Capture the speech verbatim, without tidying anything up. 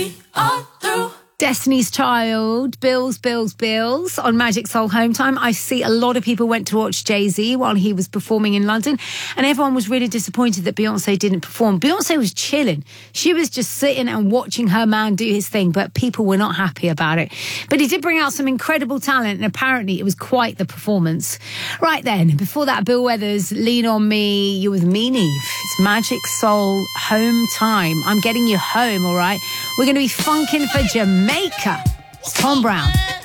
we are through. Destiny's Child, Bills, Bills, Bills on Magic Soul Home Time. I see a lot of people went to watch Jay-Z while he was performing in London, and everyone was really disappointed that Beyonce didn't perform. Beyonce was chilling. She was just sitting and watching her man do his thing, but people were not happy about it. But he did bring out some incredible talent, and apparently it was quite the performance. Right then, before that, Bill Weathers, Lean On Me, you're with me, Neve. It's Magic Soul Home Time. I'm getting you home, all right? We're going to be funking for Jamaica. It's Tom Brown.